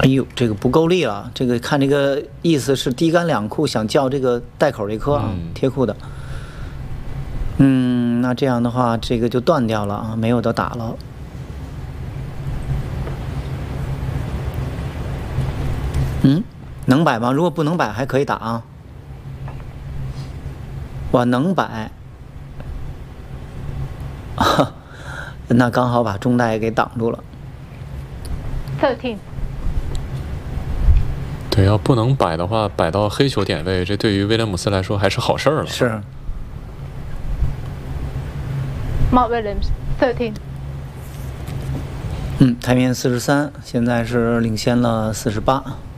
哎呦，这个不够力了，这个看这个意思是低杆两库想叫这个带口这颗啊，贴库的。那这样的话，这个就断掉了啊，没有的打了。能摆吗？如果不能摆，还可以打啊。哇，能摆，那刚好把中带给挡住了。 13。 对，要不能摆的话，摆到黑球点位，这对于威廉姆斯来说还是好事儿了。 是。 Mark Williams 13。 台面43，现在是领先了48。